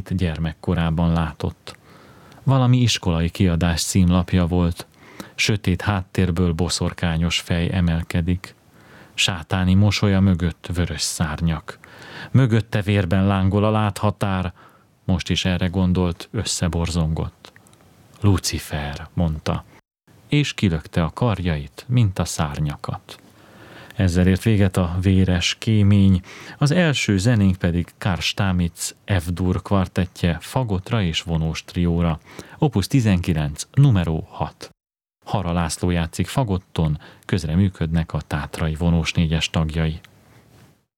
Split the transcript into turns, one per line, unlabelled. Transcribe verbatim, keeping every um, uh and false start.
amit gyermekkorában látott. Valami iskolai kiadás címlapja volt. Sötét háttérből boszorkányos fej emelkedik. Sátáni mosolya mögött vörös szárnyak. Mögötte vérben lángol a láthatár, most is erre gondolt, összeborzongott. Lucifer, mondta, és kilökte a karjait, mint a szárnyakat. Ezzel ért véget a véres kémény, az első zenénk pedig Karl Stamitz F-dur kvartettje fagotra és vonós trióra, opus tizenkilenc, numero hat. Hara László játszik fagotton, közreműködnek a tátrai vonós négyes tagjai.